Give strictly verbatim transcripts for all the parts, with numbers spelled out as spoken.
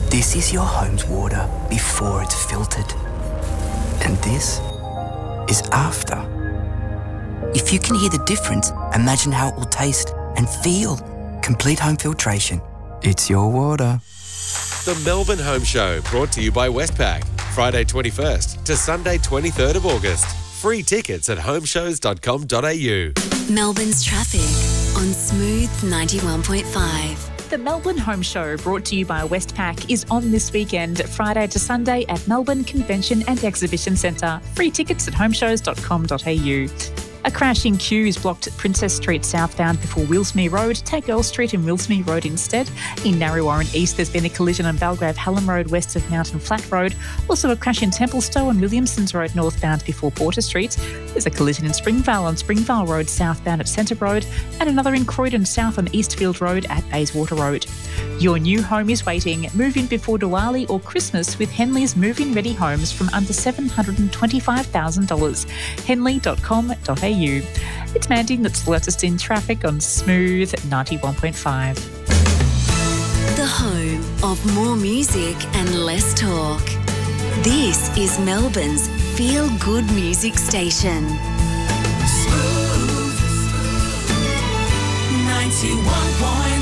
This is your home's water before it's filtered. And this is after. If you can hear the difference, imagine how it will taste and feel. Complete home filtration. It's your water. The Melbourne Home Show, brought to you by Westpac. Friday twenty-first to Sunday twenty-third of August. Free tickets at homeshows dot com dot a u. Melbourne's traffic on Smooth ninety-one point five. The Melbourne Home Show, brought to you by Westpac, is on this weekend, Friday to Sunday at Melbourne Convention and Exhibition Centre. Free tickets at homeshows dot com dot a u. A crashing queue is blocked at Princess Street southbound before Willsmere Road. Take Earl Street and Willsmere Road instead. In Narre East, there's been a collision on Belgrave Hallam Road west of Mountain Flat Road. Also a crash in Templestowe and Williamsons Road northbound before Porter Street. There's a collision in Springvale on Springvale Road southbound at Centre Road, and another in Croydon south on Eastfield Road at Bayswater Road. Your new home is waiting. Move in before Diwali or Christmas with Henley's move-in ready homes from under seven hundred twenty-five thousand dollars. henley dot com dot a u. It's Mandy that's latest in traffic on Smooth ninety-one point five. The home of more music and less talk. This is Melbourne's feel-good music station. Smooth ninety-one point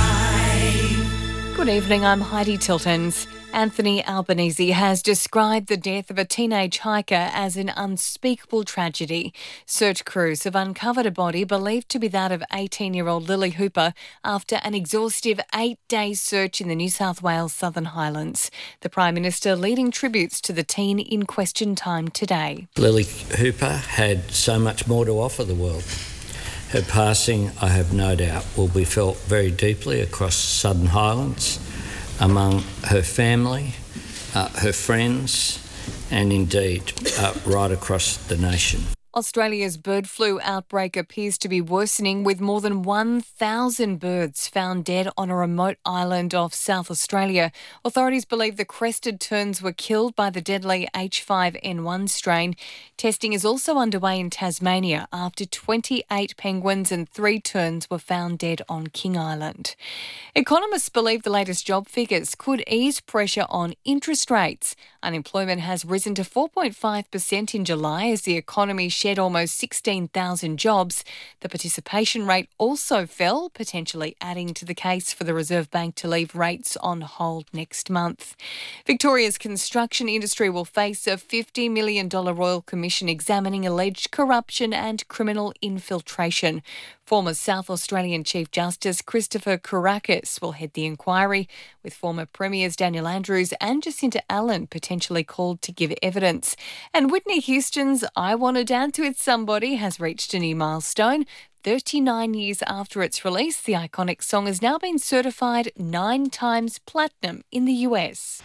five. Good evening, I'm Heidi Tiltons. Anthony Albanese has described the death of a teenage hiker as an unspeakable tragedy. Search crews have uncovered a body believed to be that of eighteen-year-old Lily Hooper after an exhaustive eight-day search in the New South Wales Southern Highlands. The Prime Minister leading tributes to the teen in Question Time today. Lily Hooper had so much more to offer the world. Her passing, I have no doubt, will be felt very deeply across Southern Highlands, among her family, uh, her friends, and indeed uh, right across the nation. Australia's bird flu outbreak appears to be worsening, with more than one thousand birds found dead on a remote island off South Australia. Authorities believe the crested terns were killed by the deadly H five N one strain. Testing is also underway in Tasmania after twenty-eight penguins and three terns were found dead on King Island. Economists believe the latest job figures could ease pressure on interest rates. Unemployment has risen to four point five percent in July as the economy shed almost sixteen thousand jobs. The participation rate also fell, potentially adding to the case for the Reserve Bank to leave rates on hold next month. Victoria's construction industry will face a fifty million dollars Royal Commission examining alleged corruption and criminal infiltration. Former South Australian Chief Justice Christopher Kourakis will head the inquiry, with former Premiers Daniel Andrews and Jacinta Allen potentially called to give evidence. And Whitney Houston's I Want to Dance with Somebody has reached a new milestone. thirty-nine years after its release, the iconic song has now been certified nine times platinum in the U S.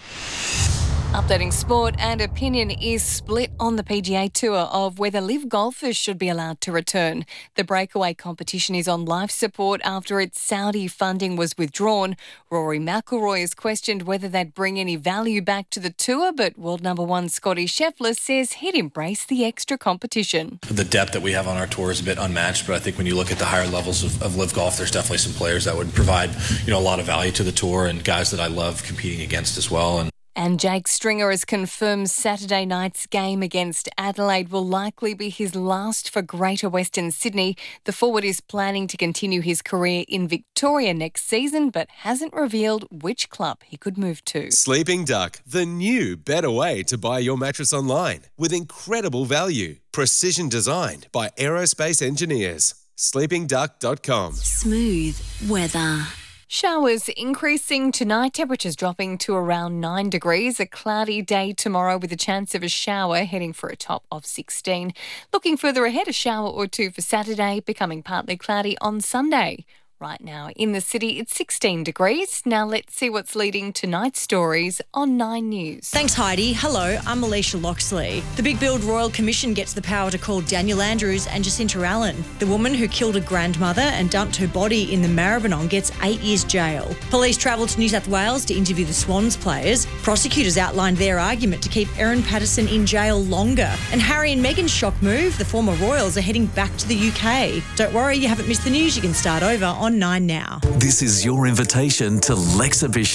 Updating sport, and opinion is split on the P G A Tour of whether live golfers should be allowed to return. The breakaway competition is on life support after its Saudi funding was withdrawn. Rory McIlroy has questioned whether they'd bring any value back to the tour, but world number one Scotty Scheffler says he'd embrace the extra competition. The depth that we have on our tour is a bit unmatched, but I think when you look at the higher levels of, of live golf, there's definitely some players that would provide, you know, a lot of value to the tour, and guys that I love competing against as well. And And Jake Stringer has confirmed Saturday night's game against Adelaide will likely be his last for Greater Western Sydney. The forward is planning to continue his career in Victoria next season, but hasn't revealed which club he could move to. Sleeping Duck, the new better way to buy your mattress online with incredible value. Precision designed by aerospace engineers. sleeping duck dot com. Smooth weather. Showers increasing tonight, temperatures dropping to around nine degrees. A cloudy day tomorrow with a chance of a shower, heading for a top of sixteen. Looking further ahead, a shower or two for Saturday, becoming partly cloudy on Sunday. Right now in the city, it's sixteen degrees. Now let's see what's leading tonight's stories on Nine News. Thanks, Heidi. Hello, I'm Alicia Loxley. The Big Build Royal Commission gets the power to call Daniel Andrews and Jacinta Allen. The woman who killed a grandmother and dumped her body in the Maribyrnong gets eight years jail. Police travelled to New South Wales to interview the Swans players. Prosecutors outlined their argument to keep Erin Patterson in jail longer. And Harry and Meghan's shock move, the former royals are heading back to the U K. Don't worry, you haven't missed the news. You can start over on Nine now. This is your invitation to Lexhibition.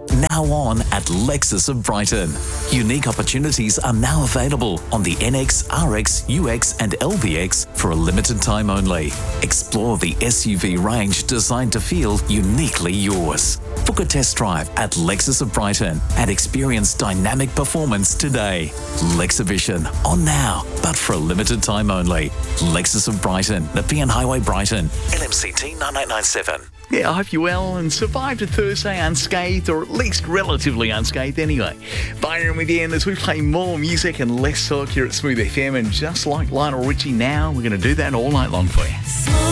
now on at Lexus of Brighton. Unique opportunities are now available on the N X, R X, U X and L V X for a limited time only. Explore the S U V range designed to feel uniquely yours. Book a test drive at Lexus of Brighton and experience dynamic performance today. Lexivision, on now, but for a limited time only. Lexus of Brighton, Nepean Highway, Brighton. L M C T nine eight nine seven. Yeah, I hope you're well and survived a Thursday unscathed, or at least relatively unscathed anyway. Byron with you, and as we play more music and less talk here at Smooth F M, and just like Lionel Richie now, we're going to do that all night long for you.